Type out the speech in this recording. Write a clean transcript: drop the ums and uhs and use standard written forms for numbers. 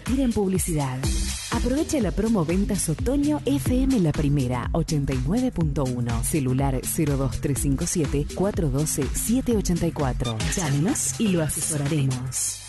invertir en publicidad. Aprovecha la promo Ventas Otoño FM La Primera 89.1. Celular 02357 412 784. Llámenos y lo asesoraremos.